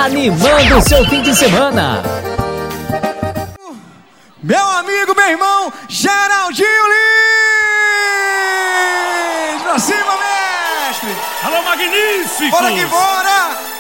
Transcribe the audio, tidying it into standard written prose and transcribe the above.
animando o seu fim de semana. Meu amigo, meu irmão, Geraldinho Lins! Pra cima, mestre! Alô, magnífico! Bora que bora!